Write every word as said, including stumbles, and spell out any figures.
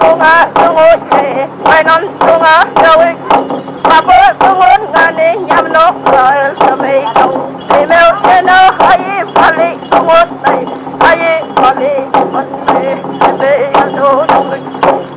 tunga tungo che mai non tunga jawi ma bo tungo ngani nyam no kal samai tau ai meo tena hai pali tungo tai hai pali pali be no no